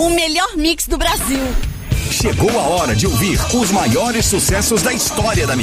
o melhor mix do Brasil. Chegou a hora de ouvir os maiores sucessos da história da